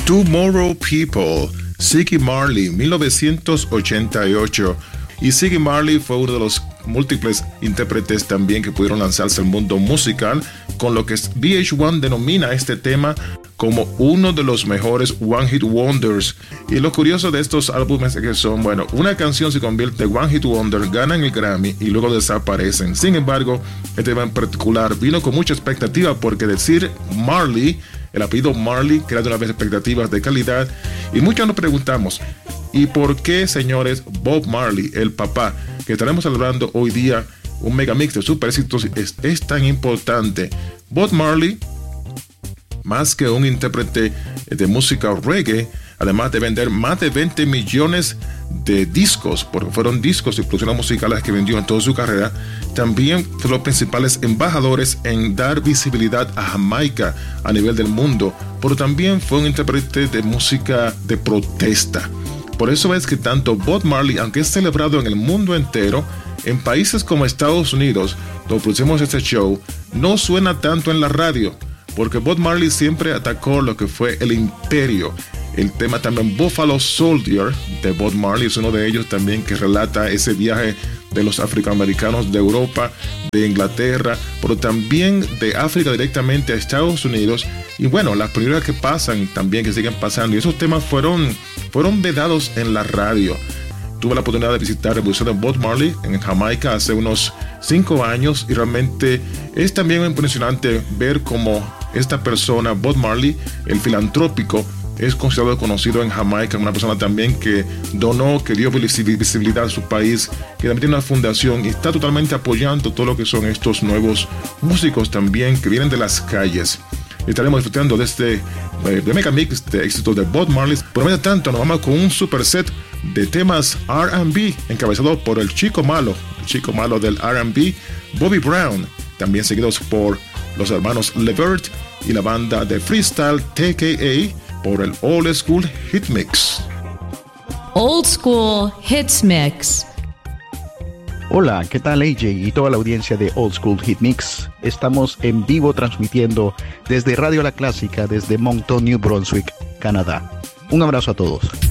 Tomorrow People, Ziggy Marley, 1988. Y Ziggy Marley fue uno de los múltiples intérpretes también que pudieron lanzarse al mundo musical, con lo que VH1 denomina este tema como uno de los mejores One Hit Wonders. Y lo curioso de estos álbumes es que son, bueno, una canción se convierte en One Hit Wonder, ganan el Grammy y luego desaparecen. Sin embargo, este tema en particular vino con mucha expectativa, porque decir Marley, el apellido Marley, crea de una vez expectativas de calidad. Y muchos nos preguntamos, ¿y por qué, señores, Bob Marley, el papá, que estaremos celebrando hoy día un megamix de super éxitos, es tan importante? Bob Marley, más que un intérprete de música reggae, además de vender más de 20 millones de discos, porque fueron discos y producciones musicales que vendió en toda su carrera, también fue los principales embajadores en dar visibilidad a Jamaica a nivel del mundo, pero también fue un intérprete de música de protesta. Por eso es que tanto Bob Marley, aunque es celebrado en el mundo entero, en países como Estados Unidos, donde producimos este show, no suena tanto en la radio, porque Bob Marley siempre atacó lo que fue el imperio. El tema también Buffalo Soldier de Bob Marley es uno de ellos también, que relata ese viaje de los afroamericanos de Europa, de Inglaterra, pero también de África directamente a Estados Unidos. Y bueno, las películas que pasan también, que siguen pasando. Y esos temas fueron vedados en la radio. Tuve la oportunidad de visitar el museo de Bob Marley en Jamaica hace unos 5 años y realmente es también impresionante ver cómo esta persona, Bob Marley, el filantrópico, es considerado conocido en Jamaica, una persona también que donó, que dio visibilidad a su país, que también tiene una fundación y está totalmente apoyando todo lo que son estos nuevos músicos también que vienen de las calles. Estaremos disfrutando de este mega mix de éxitos de Bob Marley. Por lo menos tanto, nos vamos con un super set de temas R&B encabezado por el chico malo del R&B, Bobby Brown, también seguidos por los hermanos Levert y la banda de freestyle TKA por el Old School Hit Mix. Old School Hits Mix. Hola, ¿qué tal AJ y toda la audiencia de Old School Hit Mix? Estamos en vivo transmitiendo desde Radio La Clásica, desde Moncton, New Brunswick, Canadá. Un abrazo a todos.